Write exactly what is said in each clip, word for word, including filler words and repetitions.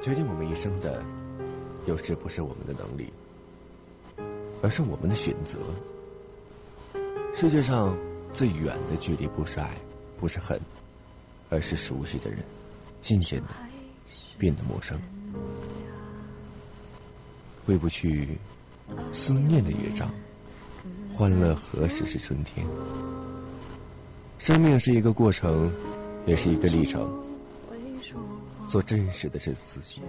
决定我们一生的，有时不是我们的能力，而是我们的选择。世界上最远的距离，不是爱，不是恨，而是熟悉的人渐渐的变得陌生。挥不去思念的乐章，欢乐何时是春天？生命是一个过程，也是一个历程。做真实的是自己，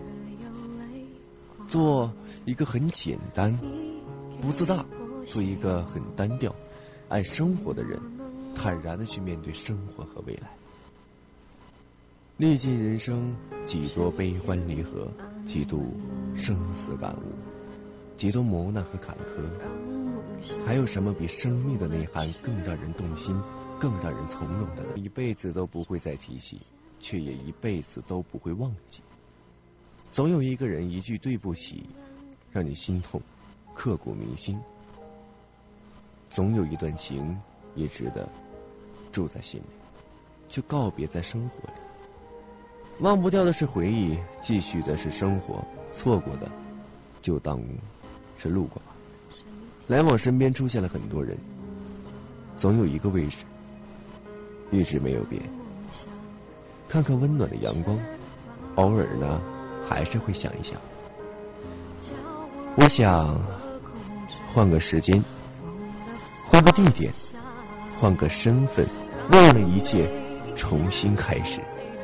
做一个很简单不自大，做一个很单调爱生活的人，坦然的去面对生活和未来。历尽人生几多悲欢离合，几度生死感悟，几多磨难和坎坷，还有什么比生命的内涵更让人动心，更让人从容的呢？一辈子都不会再提起，却也一辈子都不会忘记。总有一个人一句对不起让你心痛，刻骨铭心。总有一段情也值得住在心里，却告别在生活里。忘不掉的是回忆，继续的是生活，错过的就当是路过吧。来往身边出现了很多人，总有一个位置一直没有变。看看温暖的阳光，偶尔呢还是会想一想。我想换个时间，换个地点，换个身份，为了一切重新开始。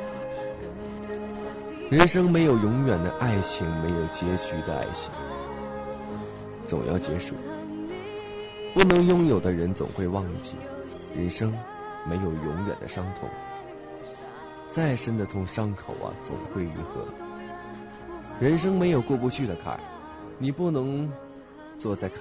人生没有永远的爱情，没有结局的爱情，总要结束。不能拥有的人总会忘记，人生没有永远的伤痛，再深的痛伤口啊总会愈合。人生没有过不去的坎儿，你不能坐在